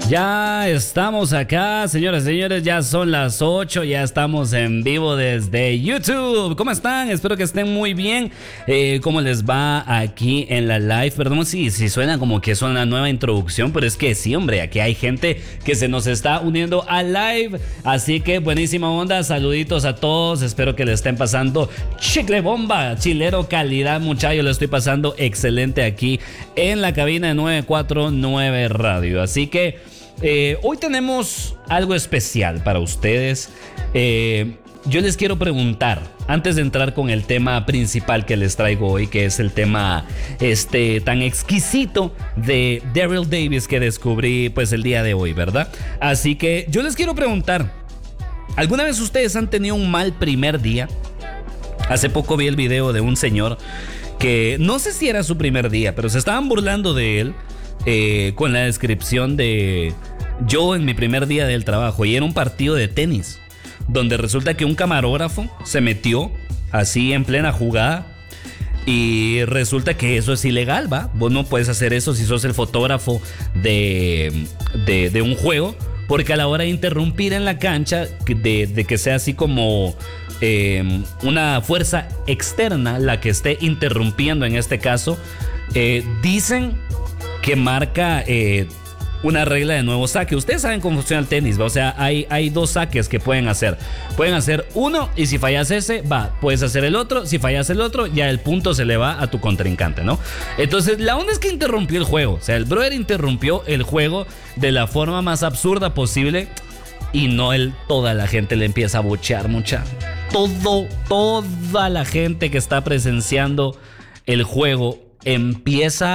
Ya estamos acá, señoras y señores, ya son las 8, ya estamos en vivo desde YouTube. ¿Cómo están? Espero que estén muy bien. ¿Cómo les va aquí en la live? Perdón si suena como que es una nueva introducción, pero es que sí, hombre, aquí hay gente que se nos está uniendo al live. Así que buenísima onda, saluditos a todos. Espero que le estén pasando chicle bomba, chilero calidad, muchacho. Lo estoy pasando excelente aquí en la cabina de 949 Radio. Así que hoy tenemos algo especial para ustedes. Yo les quiero preguntar, antes de entrar con el tema principal que les traigo hoy, que es el tema tan exquisito de Daryl Davis que descubrí pues el día de hoy, ¿verdad? Así que yo les quiero preguntar, ¿alguna vez ustedes han tenido un mal primer día? Hace poco vi el video de un señor que no sé si era su primer día, pero se estaban burlando de él. Con la descripción de yo en mi primer día del trabajo, y era un partido de tenis donde resulta que un camarógrafo se metió así en plena jugada y resulta que eso es ilegal, ¿va? Vos no puedes hacer eso si sos el fotógrafo de un juego, porque a la hora de interrumpir en la cancha, de que sea así como una fuerza externa la que esté interrumpiendo en este caso, dicen que marca una regla de nuevo saque. Ustedes saben cómo funciona el tenis, ¿va? O sea, hay dos saques que pueden hacer. Pueden hacer uno y si fallas ese, puedes hacer el otro. Si fallas el otro, ya el punto se le va a tu contrincante, ¿no? Entonces, la onda es que interrumpió el juego. O sea, el brother interrumpió el juego de la forma más absurda posible. Y no toda la gente le empieza a buchear, mucha. Toda la gente que está presenciando el juego empieza